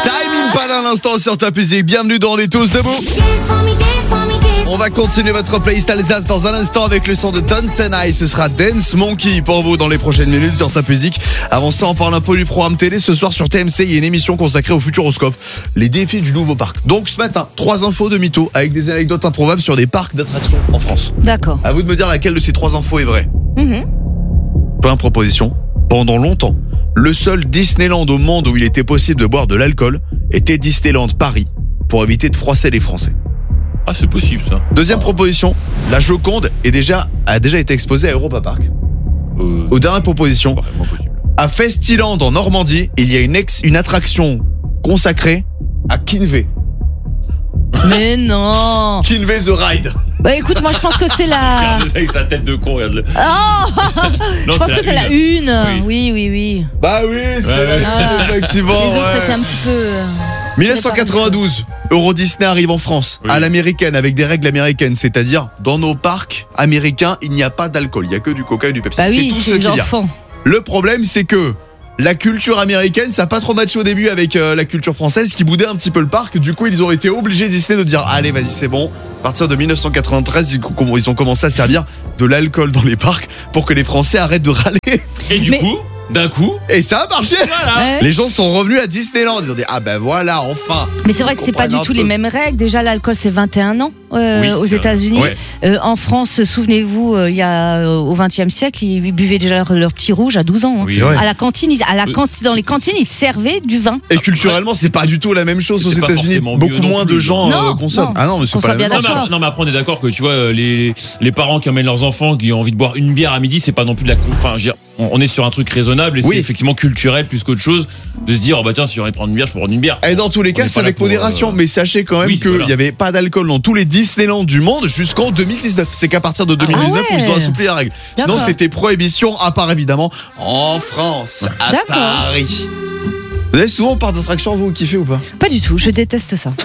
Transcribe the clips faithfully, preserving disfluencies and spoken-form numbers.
Time Impala à l'instant sur Top Music. Bienvenue dans On est tous debout. On va continuer votre playlist Alsace dans un instant avec le son de Tonsenai. Ce sera Dance Monkey pour vous dans les prochaines minutes sur Top Music. Avant ça, on parle un peu du programme télé. Ce soir sur T M C, il y a une émission consacrée au Futuroscope, les défis du nouveau parc. Donc ce matin, trois infos de mythos avec des anecdotes improbables sur des parcs d'attractions en France. D'accord. À vous de me dire laquelle de ces trois infos est vraie. Mmh. Première proposition. Pendant longtemps, le seul Disneyland au monde où il était possible de boire de l'alcool était Disneyland Paris, pour éviter de froisser les Français. Ah, c'est possible ça. Deuxième proposition, la Joconde est déjà, a déjà été exposée à Europa Park. Euh, Aux dernières propositions, vraiment possible. à Festiland en Normandie, il y a une, ex, une attraction consacrée à Kinvey. Mais non. Kinvey the Ride. Bah écoute, moi je pense que c'est la... Regarde ça avec sa tête de con, regarde-le. Oh Non, je pense que c'est la une. Oui, oui, oui. Bah oui, c'est Ouais, la ouais. une, effectivement. Les autres ouais. étaient un petit peu... euh, dix-neuf cent quatre-vingt-douze, Euro Disney arrive en France, Oui. à l'américaine, avec des règles américaines, c'est-à-dire dans nos parcs américains, il n'y a pas d'alcool, il n'y a que du coca et du Pepsi. Bah c'est oui, tout ce c'est qu'il les y a. enfants. Le problème, c'est que la culture américaine, ça n'a pas trop matché au début avec euh, la culture française qui boudait un petit peu le parc. Du coup, ils ont été obligés Disney de dire allez, vas-y, c'est bon. À partir de dix-neuf cent quatre-vingt-treize, ils ont commencé à servir de l'alcool dans les parcs pour que les Français arrêtent de râler. Et du Mais- coup, d'un coup, Et ça a marché. Ouais. Les gens sont revenus à Disneyland. Ils ont dit ah ben voilà, enfin. Mais c'est vrai que c'est pas du Comprendre tout un les peu. mêmes règles. Déjà, l'alcool, c'est vingt et un ans euh, Oui, aux c'est vrai. États-Unis. Ouais. Euh, en France, souvenez-vous, euh, il y a euh, au vingtième siècle, ils buvaient déjà leur, leur petit rouge à douze ans. hein. Oui. C'est vrai. À la cantine, ils- à la Euh, cantine, dans les cantines, ils servaient du vin. Et culturellement, c'est pas du tout la même chose aux C'était pas États-Unis. forcément Beaucoup mieux non moins de plus, gens non. euh, consomment. Non, Ah non, mais c'est qu'on pas soit la même bien chose. non mais, d'accord. non mais après on est d'accord que tu vois les, les parents qui emmènent leurs enfants qui ont envie de boire une bière à midi, c'est pas non plus de la con- enfin je veux dire, on on est sur un truc raisonnable et Oui. c'est effectivement culturel plus qu'autre chose de se dire oh bah tiens, si j'ai envie de prendre une bière, je peux prendre une bière. Et dans tous les On cas, est c'est pas là avec pour, modération. euh, Mais sachez quand même oui, qu'il voilà. n'y avait pas d'alcool dans tous les Disneyland du monde jusqu'en deux mille dix-neuf. C'est qu'à partir de deux mille dix-neuf Ah ouais. où ils ont assoupli la règle. Sinon, D'accord. c'était prohibition, à part évidemment en France, à D'accord. Paris. Vous allez souvent au parc d'attractions, vous, kiffez ou pas? Pas du tout, je déteste ça.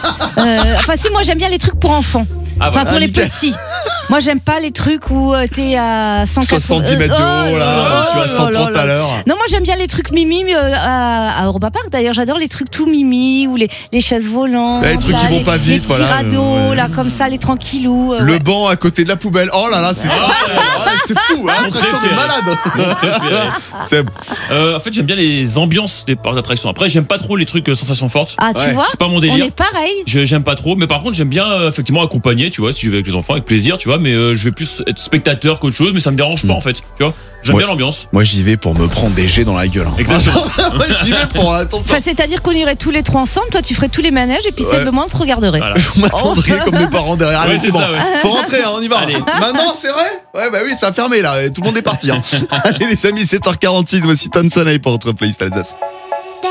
Euh, enfin, si, moi j'aime bien les trucs pour enfants. Ah Enfin, voilà. pour Ah, les nickel. petits. Moi, j'aime pas les trucs où euh, t'es à cent quatre-vingts soixante-dix mètres de haut, là, tu vas cent trente à l'heure. Non, moi j'aime bien les trucs mimi euh, à, à Europa Park. D'ailleurs, j'adore les trucs tout mimi ou les, les chaises volantes. Les trucs là, qui vont les- pas vite, les voilà, petits radeaux, euh, ouais. là, comme ça, les tranquillous. euh, Le ouais. banc à côté de la poubelle. Oh là là, c'est Ah, c'est fou, hein, Mon attraction de préféré. malade. Mon préféré. C'est Euh, en fait, j'aime bien les ambiances des parcs d'attractions. Après, j'aime pas trop les trucs euh, sensations fortes. Ah, tu Ouais. vois, C'est pas mon on délire. est pareil. Je- J'aime pas trop, mais par contre j'aime bien euh, effectivement accompagner, tu vois, si je vais avec les enfants avec plaisir, tu vois, mais euh, je vais plus être spectateur qu'autre chose, mais ça me dérange pas Mm. en fait, tu vois. J'aime Ouais. bien l'ambiance. Moi, j'y vais pour me prendre des jets dans la gueule. hein. Exactement. Moi, j'y vais pour attention. Enfin, c'est-à-dire qu'on irait tous les trois ensemble. Toi, tu ferais tous les manèges et puis Ouais. celle de moi, on te regarderait. Voilà. Vous m'attendriez comme mes parents derrière. Allez, Ouais, c'est c'est bon. ça, ouais. Faut rentrer, hein, on y va. Allez. Maintenant, c'est vrai? Ouais, bah oui, ça a fermé là. Tout le monde est parti. Hein. Allez, les amis, sept heures quarante-six. Voici Tonsenai pour votre playlist Alsace.